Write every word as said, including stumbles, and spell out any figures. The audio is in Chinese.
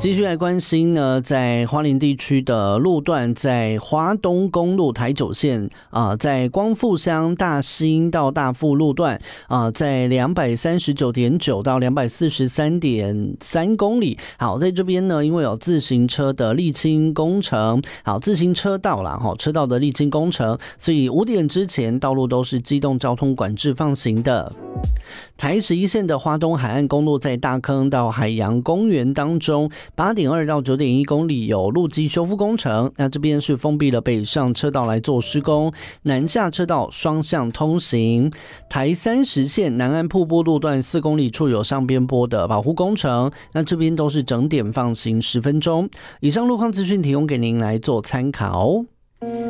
继续来关心呢，在花莲地区的路段，在花东公路台九线啊、呃，在光复乡大兴到大富路段啊、呃，在两百三十九点九到两百四十三点三公里。好，在这边呢，因为有自行车的沥青工程，好，自行车道啦，哈，车道的沥青工程，所以五点之前道路都是机动交通管制放行的。台十一线的花东海岸公路在大坑到海洋公园当中，八点二到九点一公里有路基修复工程，那这边是封闭了北上车道来做施工，南下车道双向通行。台三十线南岸瀑布路段四公里处有上边坡的保护工程，那这边都是整点放行十分钟。以上路况资讯提供给您来做参考。